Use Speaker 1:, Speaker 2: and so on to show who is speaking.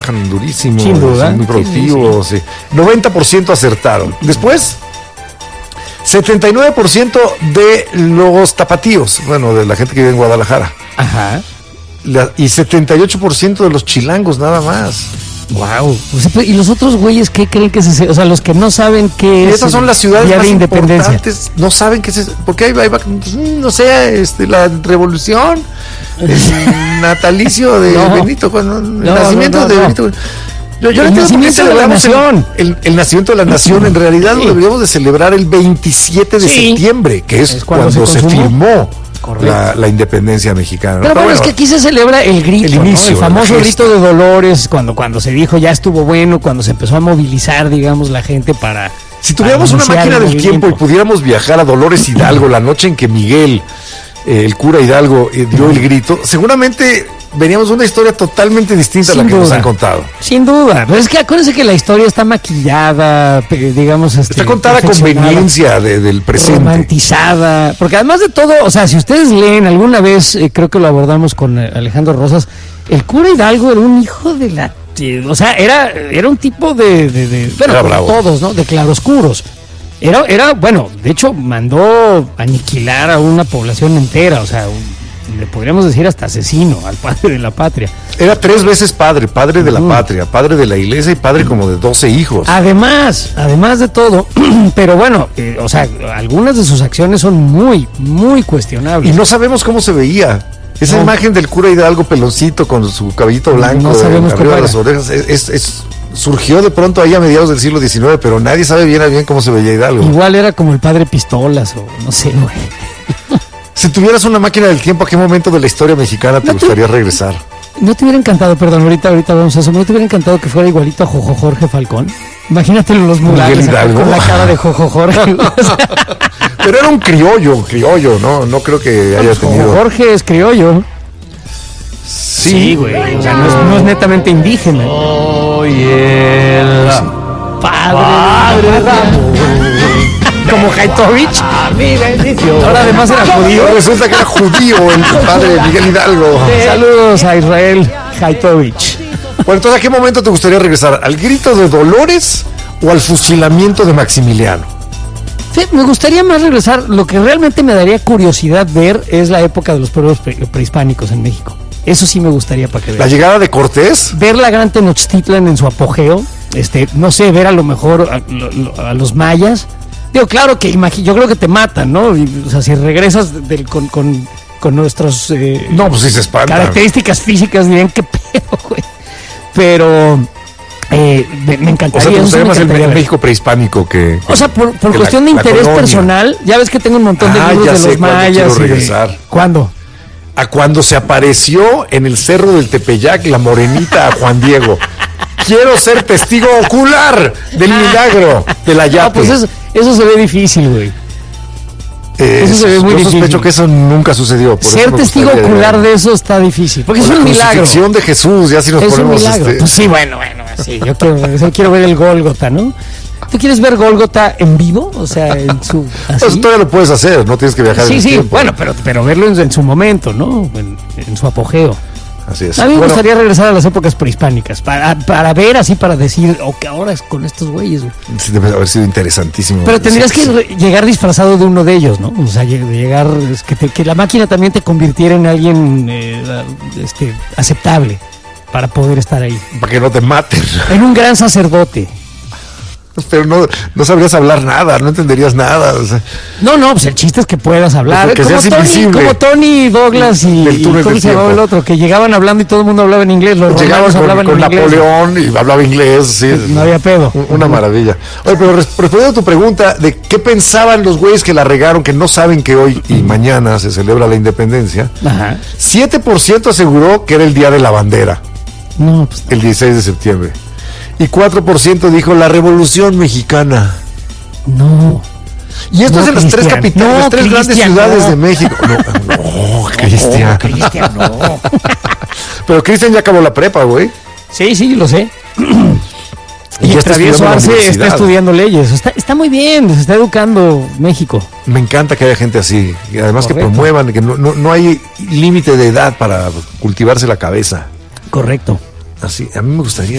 Speaker 1: trabajan durísimo.
Speaker 2: Sin duda.
Speaker 1: Son muy productivos. Sí. 90% acertaron. Después, 79% de los tapatíos, bueno, de la gente que vive en Guadalajara.
Speaker 2: Ajá.
Speaker 1: Y 78% de los chilangos, nada más.
Speaker 2: Wow. ¿Y los otros güeyes qué creen que es ese? O sea, los que no saben qué es.
Speaker 1: Esas son las ciudades
Speaker 2: Día
Speaker 1: más
Speaker 2: de Independencia.
Speaker 1: importantes. No saben qué es eso. Porque ahí va, no sé, la revolución, el natalicio de Benito, el nacimiento de Benito. Yo
Speaker 2: el nacimiento de la nación.
Speaker 1: El nacimiento de la nación, en realidad lo deberíamos de celebrar el 27 de septiembre, que es cuando se firmó la independencia mexicana.
Speaker 2: Pero bueno, es que aquí se celebra el grito, el inicio, ¿no? El famoso grito de Dolores, cuando se dijo ya estuvo bueno, cuando se empezó a movilizar, digamos, la gente para...
Speaker 1: Si tuviéramos una máquina del tiempo y pudiéramos viajar a Dolores Hidalgo la noche en que Miguel, el cura Hidalgo, dio el grito, seguramente veríamos una historia totalmente distinta a la que nos han contado.
Speaker 2: Sin duda, pero es que acuérdense que la historia está maquillada, digamos...
Speaker 1: está contada a conveniencia del presente.
Speaker 2: Romantizada, porque además de todo, o sea, si ustedes leen alguna vez, creo que lo abordamos con Alejandro Rosas, el cura Hidalgo era un hijo de la... O sea, era un tipo de bueno, como todos, ¿no? De claroscuros. Era, bueno, de hecho, mandó aniquilar a una población entera, o sea... le podríamos decir hasta asesino al padre de la patria. Era 3 veces padre de la patria, padre de la iglesia y padre como de 12 hijos. Además de todo, pero bueno, o sea, algunas de sus acciones son muy, muy cuestionables. Y no sabemos cómo se veía. Esa imagen del cura Hidalgo peloncito con su cabellito blanco, no sabemos arriba de las orejas, surgió de pronto ahí a mediados del siglo XIX, pero nadie sabe bien cómo se veía Hidalgo. Igual era como el padre Pistolas o no sé, güey. Si tuvieras una máquina del tiempo, ¿a qué momento de la historia mexicana te gustaría regresar? ¿No te hubiera encantado, perdón, ahorita vamos a eso, ¿no te hubiera encantado que fuera igualito a Jojo Jorge Falcón? Imagínatelo en los murales con la cara de Jojo Jorge. Pero era un criollo, no creo que haya tenido... Jojo Jorge es criollo. Sí, güey, o sea, no es netamente indígena. Oye, padre Ramón. Como Haitovich. Mi bendición. Ahora además era judío. Resulta que era judío el padre de Miguel Hidalgo. Saludos a Israel Haitovich. Bueno, entonces, ¿a qué momento te gustaría regresar? ¿Al grito de Dolores o al fusilamiento de Maximiliano? Sí, me gustaría más regresar. Lo que realmente me daría curiosidad ver es la época de los pueblos prehispánicos en México. Eso sí me gustaría para que vean. ¿La llegada de Cortés? Ver la gran Tenochtitlan en su apogeo. No sé, ver a lo mejor a los mayas. Digo, claro que yo creo que te matan, ¿no? O sea, si regresas con nuestros no, pues sí se espantan. Características físicas, dirían qué pedo, güey. Pero me encantaría. O sea, te gustaría más el México prehispánico que... O sea, por cuestión de interés personal, ya ves que tengo un montón de libros de los mayas. ¿Cuándo? A cuando se apareció en el cerro del Tepeyac la morenita a Juan Diego. Quiero ser testigo ocular del milagro de la Yate. Pues eso se ve difícil, güey. Eso se ve muy difícil. Yo sospecho que eso nunca sucedió. Ser testigo ocular de eso está difícil. Porque es un milagro. La crucifixión de Jesús, ya si nos ponemos... Pues sí, bueno, sí. Yo quiero ver el Gólgota, ¿no? ¿Tú quieres ver Gólgota en vivo? O sea, en su... ¿así? Pues todavía lo puedes hacer, no tienes que viajar en el tiempo. Bueno, pero verlo en su momento, ¿no? En su apogeo. Así es. A mí me gustaría regresar a las épocas prehispánicas para ver así, para decir, que ahora es con estos güeyes. Sí, debe haber sido interesantísimo. Pero tendrías que llegar disfrazado de uno de ellos, ¿no? O sea, llegar, que la máquina también te convirtiera en alguien aceptable para poder estar ahí. Para que no te maten. En un gran sacerdote. Pero no sabrías hablar nada, no entenderías nada. O sea, no, pues el chiste es que puedas hablar. Que como Tony Douglas y ¿cómo se llamaba el otro? Que llegaban hablando y todo el mundo hablaba en inglés. Los romanos hablaban en inglés. Con Napoleón y hablaba inglés. Sí, no había pedo. Una maravilla. Oye, pero respondiendo a tu pregunta de qué pensaban los güeyes que la regaron, que no saben que hoy y mañana se celebra la independencia, 7% aseguró que era el día de la bandera. No, pues no. El 16 de septiembre. Y 4% dijo la Revolución Mexicana. No. Y esto es en las tres capitales, las tres grandes ciudades de México. No, Cristian. Cristian, no. Pero Cristian ya acabó la prepa, güey. Sí, lo sé. Y Travieso Arce está estudiando leyes. Está muy bien, se está educando México. Me encanta que haya gente así. Y además que promuevan, que no hay límite de edad para cultivarse la cabeza. Correcto. Así, a mí me gustaría